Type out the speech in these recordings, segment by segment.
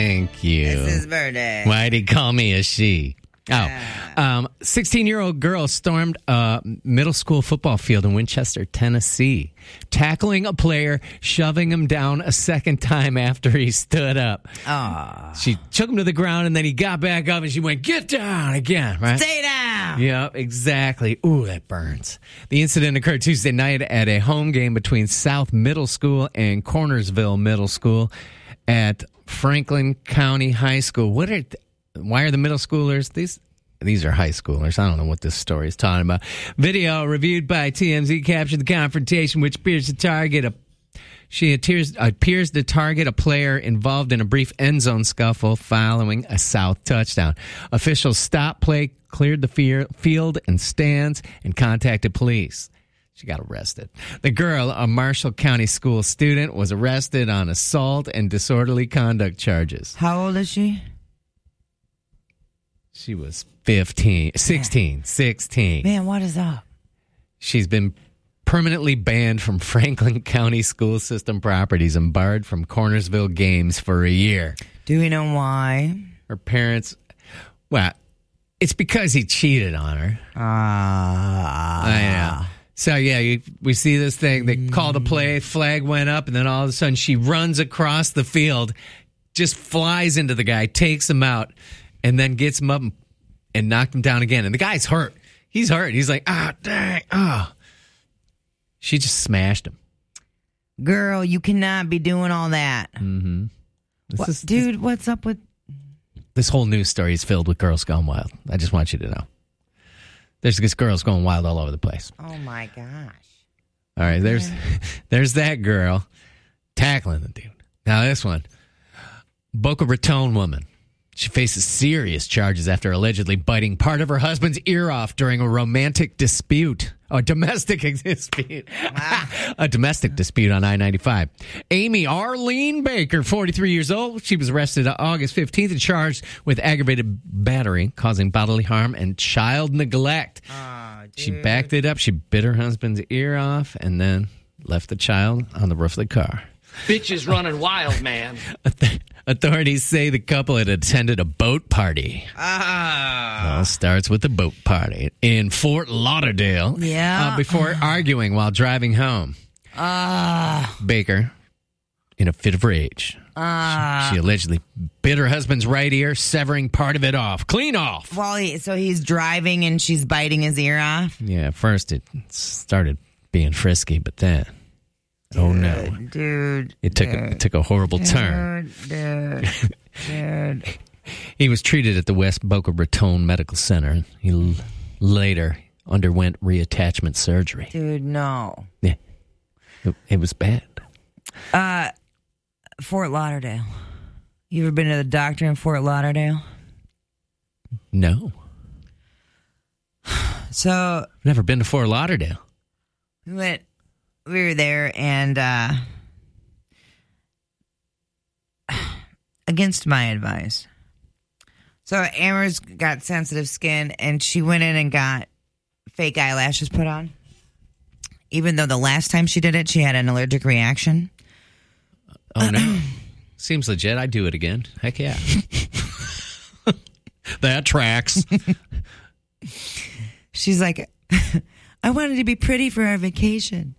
Thank you. It's his birthday. Why'd he call me a she? 16-year-old girl stormed a middle school football field in Winchester, Tennessee, tackling a player, shoving him down a second time after he stood up. She took him to the ground, and then he got back up, and she went, "Get down," again, right? Stay down. Yeah, exactly. Ooh, that burns. The incident occurred Tuesday night at a home game between South Middle School and Cornersville Middle School at Franklin County High School. Why are the middle schoolers? These are high schoolers. I don't know what this story is talking about. Video reviewed by TMZ captured the confrontation, which appears to target a player involved in a brief end zone scuffle following a South touchdown. Officials stopped play, cleared the field and stands, and contacted police. She got arrested. The girl, a Marshall County school student, was arrested on assault and disorderly conduct charges. How old is she? She was 16. Man, what is up? She's been permanently banned from Franklin County school system properties and barred from Cornersville games for a year. Do we know why? Her parents, well, it's because he cheated on her. I know. So, yeah, we see this thing. They called a play, flag went up, and then all of a sudden she runs across the field, just flies into the guy, takes him out, and then gets him up and knocked him down again. And the guy's hurt. He's hurt. He's like, dang, She just smashed him. Girl, you cannot be doing all that. Mm-hmm. What's up with... This whole news story is filled with girls gone wild. I just want you to know. There's just girls going wild all over the place. Oh, my gosh. All right, there's that girl tackling the dude. Now this one, Boca Raton woman. She faces serious charges after allegedly biting part of her husband's ear off during a romantic dispute. A domestic dispute. A domestic dispute on I-95. Amy Arlene Baker, 43 years old. She was arrested August 15th and charged with aggravated battery, causing bodily harm, and child neglect. She backed it up. She bit her husband's ear off and then left the child on the roof of the car. Bitch is running wild, man. Authorities say the couple had attended a boat party. Well, starts with the boat party in Fort Lauderdale. Yeah. Before arguing while driving home. Baker, in a fit of rage, she allegedly bit her husband's right ear, severing part of it off. Clean off. Well, so he's driving and she's biting his ear off? Yeah, at first it started being frisky, but then... oh no, dude! It took a horrible turn. Dude. He was treated at the West Boca Raton Medical Center. He later underwent reattachment surgery. Dude, no. Yeah, it was bad. Fort Lauderdale. You ever been to the doctor in Fort Lauderdale? No. So I've never been to Fort Lauderdale. We were there, and against my advice. So Amber's got sensitive skin, and she went in and got fake eyelashes put on. Even though the last time she did it, she had an allergic reaction. Oh, no. Seems legit. I'd do it again. Heck yeah. That tracks. She's like, I wanted to be pretty for our vacation.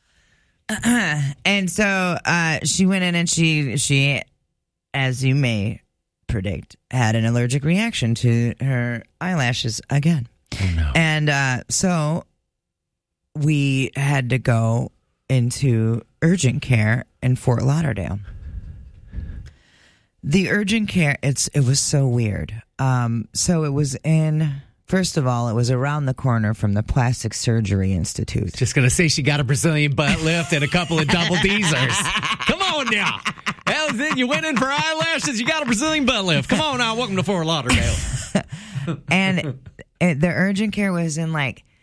And so she went in and she, as you may predict, had an allergic reaction to her eyelashes again. Oh, no. And so we had to go into urgent care in Fort Lauderdale. The urgent care, it was so weird. So it was first of all, it was around the corner from the Plastic Surgery Institute. Just going to say she got a Brazilian butt lift and a couple of double Deezers. Come on now. Hell, then you went in for eyelashes, you got a Brazilian butt lift. Come on now, welcome to Fort Lauderdale. And the urgent care was in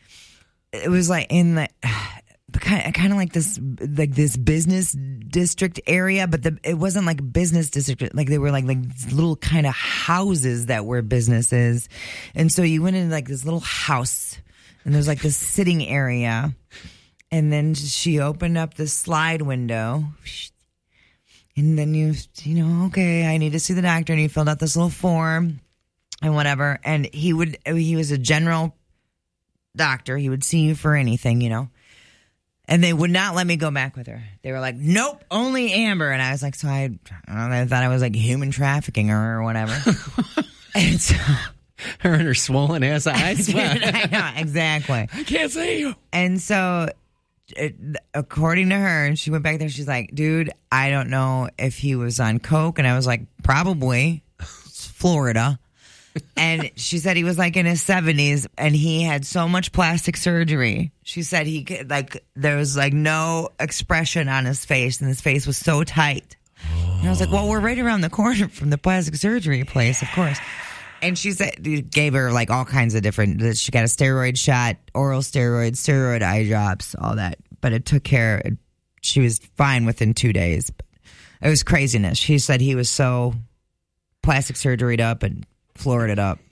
kind of like this business district area, but it wasn't like business district. Like they were like little kind of houses that were businesses, and so you went into like this little house, and there's like this sitting area, and then she opened up the slide window, And then okay, I need to see the doctor. And he filled out this little form and whatever. And he was a general doctor. He would see you for anything, And they would not let me go back with her. They were like, nope, only Amber. And I was like, I thought I was like human trafficking her or whatever. And so, her and her swollen ass eyes. dude, I know, exactly. I can't see you. And so, according to her, and she went back there, she's like, dude, I don't know if he was on coke. And I was like, probably. It's Florida. And she said he was like in his 70s and he had so much plastic surgery. She said he could, there was like no expression on his face and his face was so tight. And I was like, well, we're right around the corner from the plastic surgery place, of course. And she said, gave her like all kinds of different, she got a steroid shot, oral steroids, steroid eye drops, all that. But it took care, she was fine within 2 days. It was craziness. She said he was so plastic surgeryed up and floored it up.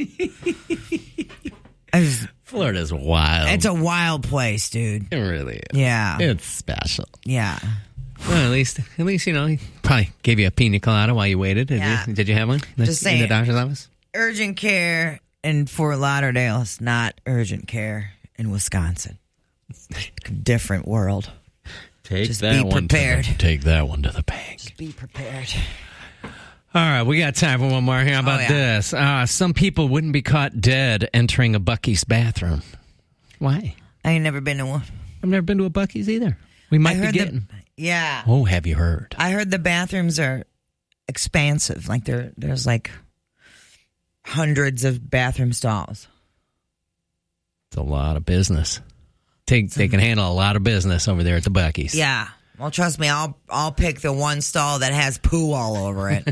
Florida's wild. It's a wild place, dude. It really is. Yeah. It's special. Yeah. Well, at least, he probably gave you a pina colada while you waited. Did you have one? Just saying. In the doctor's office? Urgent care in Fort Lauderdale is not urgent care in Wisconsin. Different world. Take that one to the bank. Just be prepared. All right, we got time for one more. How about this? Some people wouldn't be caught dead entering a Buc-ee's bathroom. Why? I ain't never been to one. I've never been to a Buc-ee's either. We might be getting. Yeah. Oh, have you heard? I heard the bathrooms are expansive. Like there's like hundreds of bathroom stalls. It's a lot of business. They can handle a lot of business over there at the Buc-ee's. Yeah. Well, trust me, I'll pick the one stall that has poo all over it.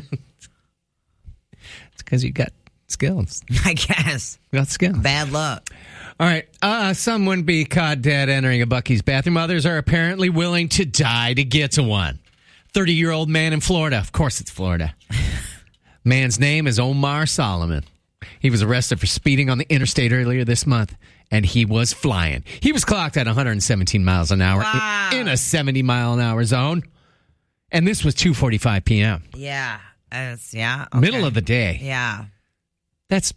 It's because you got skills. I guess. You got skills. Bad luck. All right. Some wouldn't be caught dead entering a Buc-ee's bathroom. Others are apparently willing to die to get to one. 30-year-old man in Florida. Of course it's Florida. Man's name is Omar Solomon. He was arrested for speeding on the interstate earlier this month, and he was flying. He was clocked at 117 miles an hour in a 70-mile-an-hour zone. And this was 2:45 p.m. Yeah. Okay. Middle of the day. Yeah. That's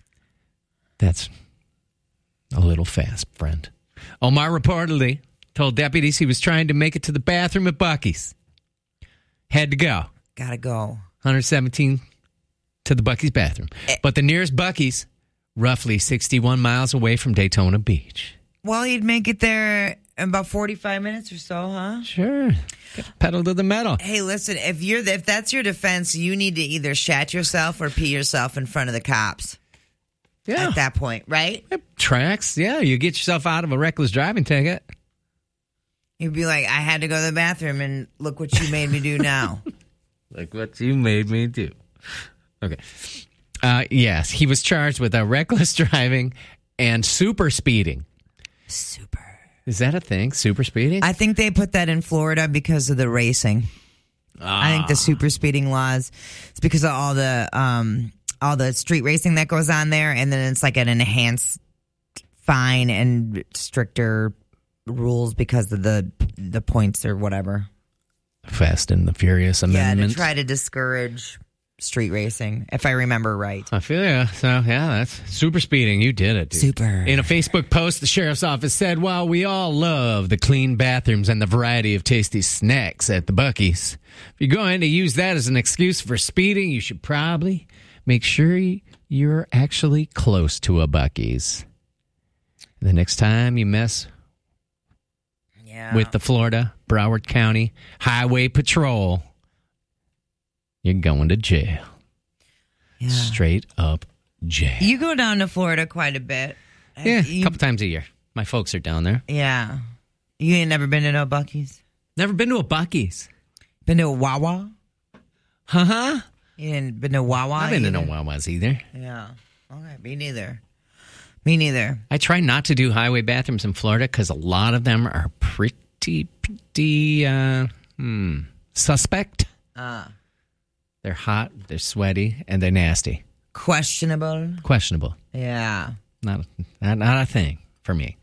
a little fast, friend. Omar reportedly told deputies he was trying to make it to the bathroom at Buc-ee's. Had to go. Gotta go. 117 to the Buc-ee's bathroom. But the nearest Buc-ee's, roughly 61 miles away from Daytona Beach. Well, he'd make it there in about 45 minutes or so, huh? Sure. Pedal to the metal. Hey, listen, if that's your defense, you need to either shat yourself or pee yourself in front of the cops. Yeah. At that point, right? Tracks. Yeah, you get yourself out of a reckless driving ticket. You'd be like, I had to go to the bathroom, and look what you made me do now. Look what you made me do. Okay. Yes, he was charged with reckless driving and super speeding. Super. Is that a thing? Super speeding? I think they put that in Florida because of the racing. I think the super speeding laws, it's because of all the street racing that goes on there, and then it's like an enhanced fine and stricter rules because of the points or whatever. Fast and the Furious amendments. Yeah, to try to discourage street racing, if I remember right. I feel ya. So, yeah, that's super speeding. You did it, dude. Super. In a Facebook post, the sheriff's office said, while we all love the clean bathrooms and the variety of tasty snacks at the Buc-ee's, if you're going to use that as an excuse for speeding, you should probably make sure you're actually close to a Buc-ee's. The next time you mess with the Florida Broward County Highway Patrol, you're going to jail. Yeah. Straight up jail. You go down to Florida quite a bit. Yeah, a couple times a year. My folks are down there. Yeah. You ain't never been to no Buc-ee's? Never been to a Buc-ee's. Been to a Wawa? Huh? You ain't been to Wawa? I've been to no Wawas either. Yeah. Okay, me neither. Me neither. I try not to do highway bathrooms in Florida because a lot of them are pretty suspect. They're hot, they're sweaty, and they're nasty. Questionable. Yeah. Not a thing for me.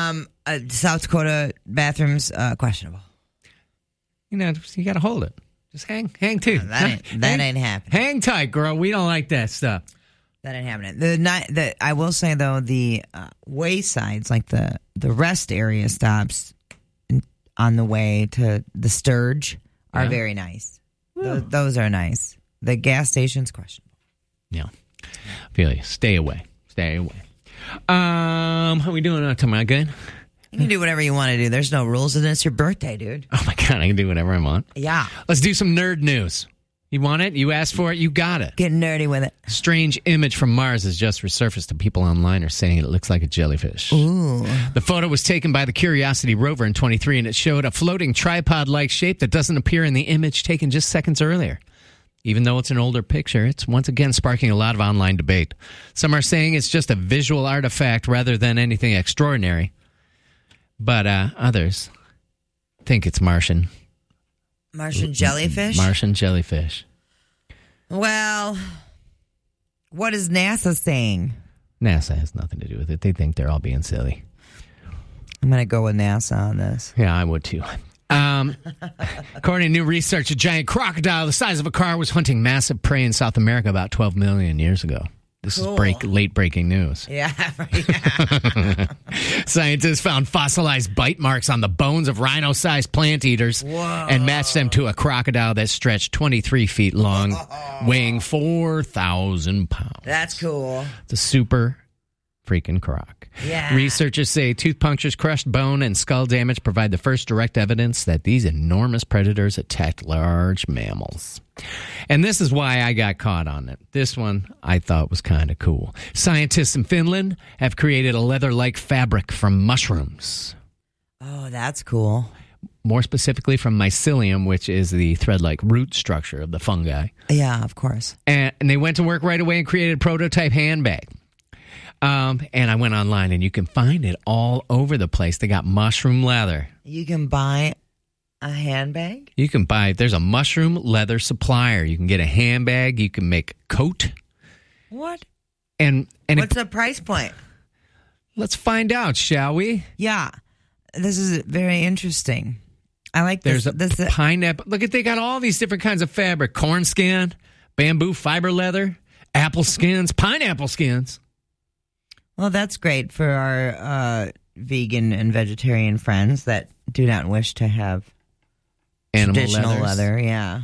South Dakota bathrooms, questionable. You got to hold it. Just hang too. That ain't happening. Hang tight, girl. We don't like that stuff. That ain't happening. I will say though, the waysides, like the rest area stops on the way to the Sturge, are very nice. Those are nice. The gas station's questionable. Yeah, feel you. Stay away. How we doing tomorrow? Good. You can do whatever you want to do. There's no rules, and it's your birthday, dude. Oh, my God. I can do whatever I want. Yeah. Let's do some nerd news. You want it? You asked for it? You got it. Get nerdy with it. Strange image from Mars has just resurfaced, and people online are saying it looks like a jellyfish. Ooh. The photo was taken by the Curiosity rover in 23, and it showed a floating tripod-like shape that doesn't appear in the image taken just seconds earlier. Even though it's an older picture, it's once again sparking a lot of online debate. Some are saying it's just a visual artifact rather than anything extraordinary. But others think it's Martian. Martian jellyfish? Martian jellyfish. Well, what is NASA saying? NASA has nothing to do with it. They think they're all being silly. I'm going to go with NASA on this. Yeah, I would too. According to new research, a giant crocodile the size of a car was hunting massive prey in South America about 12 million years ago. This is late breaking news. Yeah. Scientists found fossilized bite marks on the bones of rhino-sized plant eaters and matched them to a crocodile that stretched 23 feet long, weighing 4,000 pounds. That's cool. It's a super freaking croc. Yeah. Researchers say tooth punctures, crushed bone, and skull damage provide the first direct evidence that these enormous predators attacked large mammals. And this is why I got caught on it. This one I thought was kind of cool. Scientists in Finland have created a leather-like fabric from mushrooms. Oh, that's cool. More specifically from mycelium, which is the thread-like root structure of the fungi. Yeah, of course. And they went to work right away and created a prototype handbag. And I went online, and you can find it all over the place. They got mushroom leather. You can buy a handbag? You can buy, there's a mushroom leather supplier. You can get a handbag. You can make a coat. What? And what's the price point? Let's find out, shall we? Yeah. This is very interesting. I like this. There's a pineapple. Look, they got all these different kinds of fabric. Corn skin, bamboo fiber leather, apple skins, pineapple skins. Well, that's great for our vegan and vegetarian friends that do not wish to have animal traditional leather. Yeah.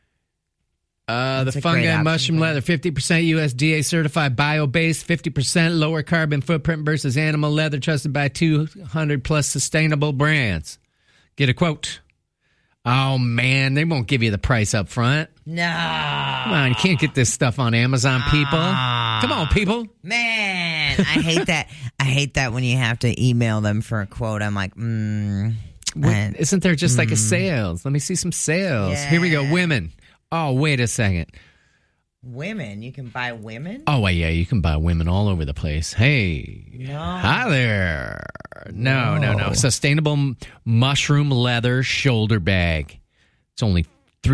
The fungi mushroom leather, 50% USDA certified bio-based, 50% lower carbon footprint versus animal leather trusted by 200 plus sustainable brands. Get a quote. Oh, man, they won't give you the price up front. No. Come on, you can't get this stuff on Amazon, people. Come on, people. Man, I hate that. I hate that when you have to email them for a quote. I'm like, Isn't there just like a sales? Let me see some sales. Yeah. Here we go. Women. Oh, wait a second. Women? You can buy women? Oh, well, yeah, you can buy women all over the place. Hey. No. Hi there. No. Sustainable mushroom leather shoulder bag. It's only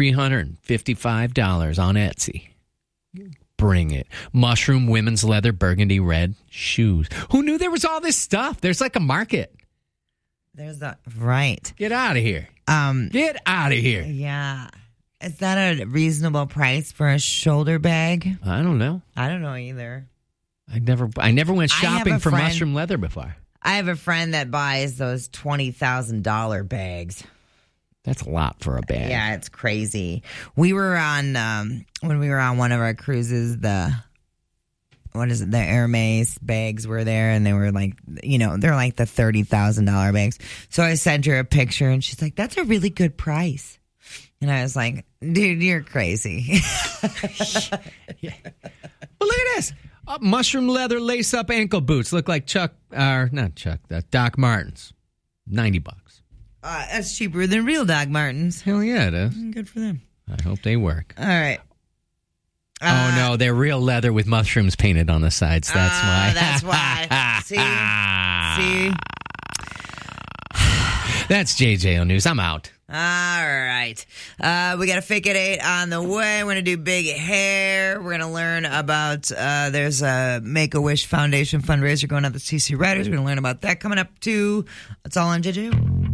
$355 on Etsy. Bring it. Mushroom women's leather burgundy red shoes. Who knew there was all this stuff? There's like a market. There's that. Right. Get out of here. Get out of here. Yeah. Is that a reasonable price for a shoulder bag? I don't know. I don't know either. I never went shopping for mushroom leather before. I have a friend that buys those $20,000 bags. That's a lot for a bag. Yeah, it's crazy. We were on when we were on one of our cruises. The Hermes bags were there, and they were like, they're like the $30,000 bags. So I sent her a picture, and she's like, "That's a really good price." And I was like, "Dude, you're crazy." Yeah. Well, look at this. Mushroom leather lace-up ankle boots look like Doc Martens. $90. That's cheaper than real Doc Martens. Hell yeah, it is. Good for them. I hope they work. All right. Oh, no, they're real leather with mushrooms painted on the sides. That's why. That's why. See? That's JJO News. I'm out. All right. We got a Fake at 8 on the way. We're going to do big hair. We're going to learn about, there's a Make-A-Wish Foundation fundraiser going on at the CC Riders. We're going to learn about that coming up too. It's all on JJO.